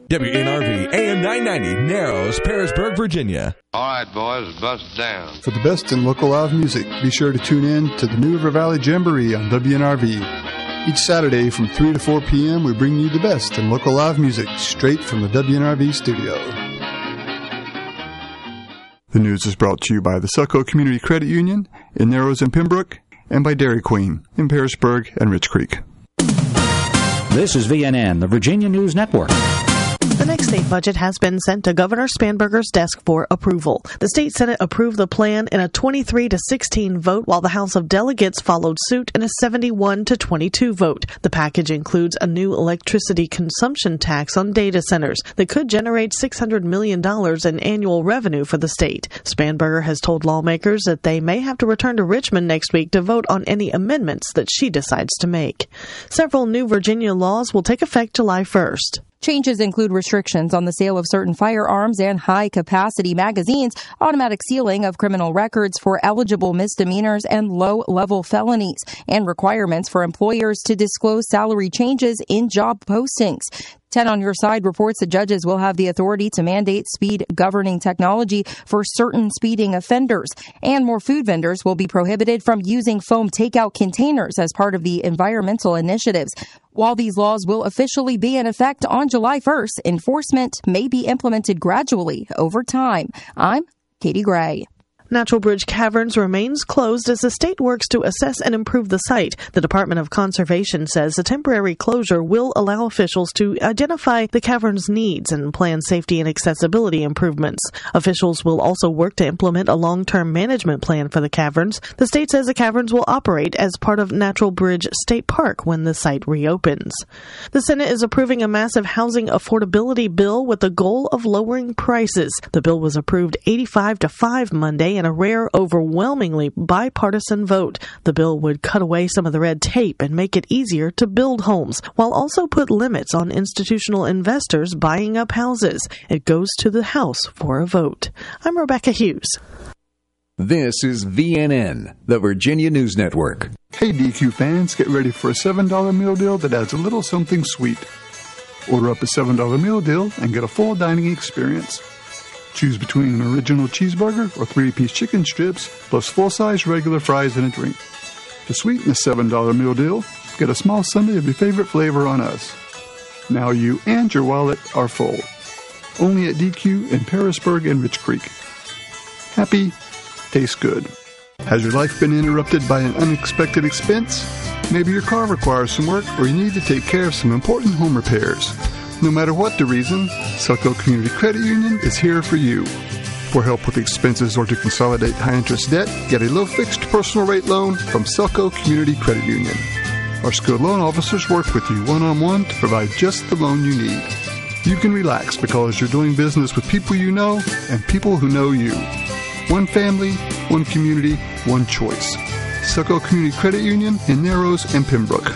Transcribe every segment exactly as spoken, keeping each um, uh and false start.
W N R V, A M nine ninety, Narrows, Pearisburg, Virginia. All right, boys, bust down. For the best in local live music, be sure to tune in to the New River Valley Jamboree on W N R V. Each Saturday from three to four p.m., we bring you the best in local live music straight from the W N R V studio. The news is brought to you by the Succo Community Credit Union in Narrows and Pembroke, and by Dairy Queen in Pearisburg and Rich Creek. This is V N N, the Virginia News Network. The next state budget has been sent to Governor Spanberger's desk for approval. The state Senate approved the plan in a twenty-three to sixteen vote, while the House of Delegates followed suit in a seventy-one to twenty-two vote. The package includes a new electricity consumption tax on data centers that could generate six hundred million dollars in annual revenue for the state. Spanberger has told lawmakers that they may have to return to Richmond next week to vote on any amendments that she decides to make. Several new Virginia laws will take effect July first. Changes include restrictions on the sale of certain firearms and high-capacity magazines, automatic sealing of criminal records for eligible misdemeanors and low-level felonies, and requirements for employers to disclose salary changes in job postings. ten on Your Side reports that judges will have the authority to mandate speed governing technology for certain speeding offenders, and more food vendors will be prohibited from using foam takeout containers as part of the environmental initiatives. While these laws will officially be in effect on July first, enforcement may be implemented gradually over time. I'm Katie Gray. Natural Bridge Caverns remains closed as the state works to assess and improve the site. The Department of Conservation says the temporary closure will allow officials to identify the cavern's needs and plan safety and accessibility improvements. Officials will also work to implement a long-term management plan for the caverns. The state says the caverns will operate as part of Natural Bridge State Park when the site reopens. The Senate is approving a massive housing affordability bill with the goal of lowering prices. The bill was approved eighty-five to five Monday in a rare, overwhelmingly bipartisan vote. The bill would cut away some of the red tape and make it easier to build homes, while also put limits on institutional investors buying up houses. It goes to the House for a vote. I'm Rebecca Hughes. This is V N N, the Virginia News Network. Hey D Q fans, get ready for a seven dollar meal deal that adds a little something sweet. Order up a seven dollar meal deal and get a full dining experience. Choose between an original cheeseburger or three-piece chicken strips, plus full-size regular fries and a drink. To sweeten the seven dollar meal deal, get a small sundae of your favorite flavor on us. Now you and your wallet are full. Only at D Q in Pearisburg and Rich Creek. Happy, tastes good. Has your life been interrupted by an unexpected expense? Maybe your car requires some work, or you need to take care of some important home repairs. No matter what the reason, Succo Community Credit Union is here for you. For help with expenses or to consolidate high-interest debt, get a low-fixed personal rate loan from Succo Community Credit Union. Our skilled loan officers work with you one-on-one to provide just the loan you need. You can relax because you're doing business with people you know and people who know you. One family, one community, one choice. Succo Community Credit Union in Narrows and Pembroke.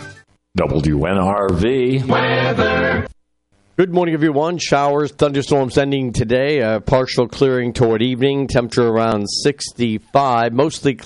W N R V weather. Good morning, everyone. Showers, thunderstorms ending today. A partial clearing toward evening. Temperature around sixty-five. Mostly